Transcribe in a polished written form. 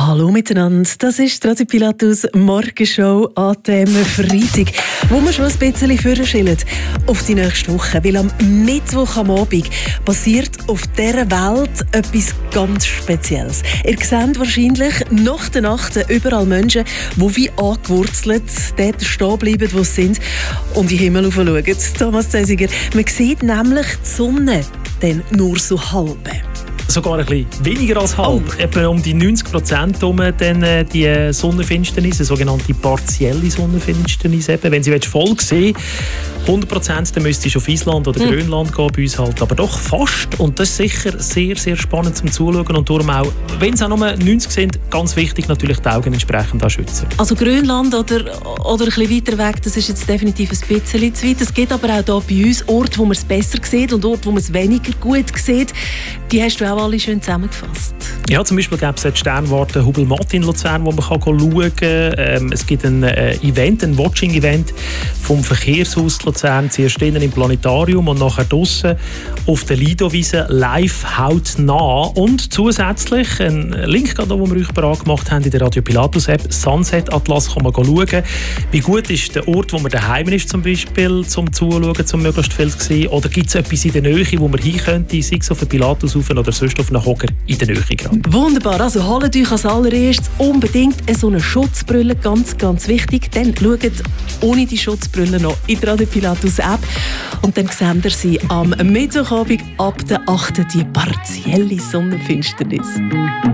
Hallo miteinander, das ist Radio Pilatus Morgenshow an diesem Freitag, wo wir schon ein bisschen vorschillen auf die nächste Woche. Weil am Mittwoch am Abend passiert auf dieser Welt etwas ganz Spezielles. Ihr seht wahrscheinlich nach der Nacht überall Menschen, die wie angewurzelt dort stehen bleiben, wo sie sind und in den Himmel schauen. Thomas Zesiger, man sieht nämlich die Sonne dann nur so halb. Sogar ein bisschen weniger als halb. Etwa um die 90% um dann die Sonnenfinsternis, eine sogenannte partielle Sonnenfinsternis. Wenn sie voll sehen 100%, dann müsste ich auf Island oder Grönland gehen, bei uns halt. Aber doch fast. Und das ist sicher sehr, sehr spannend zum Zuschauen. Und darum auch, wenn es auch nur 90 sind, ganz wichtig natürlich die Augen entsprechend schützen. Also Grönland oder ein bisschen weiter weg, das ist jetzt definitiv ein bisschen zu weit. Es gibt aber auch hier bei uns Orte, wo man es besser sieht und Orte, wo man es weniger gut sieht. Die hast du auch alle schön zusammengefasst. Ja, zum Beispiel gibt es die Sternwarte Hubel-Matt in Luzern, wo man schauen kann. Es gibt ein Event, ein Watching-Event vom Verkehrshaus Luzern, zuerst innen im Planetarium und nachher draussen auf der Lido-Wiese live hautnah. Und zusätzlich ein Link, den wir euch bereit gemacht haben in der Radio Pilatus App, Sunset Atlas, kann man schauen. Wie gut ist der Ort, wo man daheim ist, zum Beispiel, zum Zuschauen, zum möglichst viel zu sehen? Oder gibt es etwas in der Nähe, wo man hin könnte, sei es auf den Pilatus oder sonst auf einen Hocker in der Nähe gerade? Wunderbar, also holt euch als allererstes unbedingt so eine Schutzbrille, ganz, ganz wichtig. Dann schaut ohne die Schutzbrille noch in die Radio Pilatus App und dann seht ihr sie am Mittwochabend ab der 8. die partielle Sonnenfinsternis.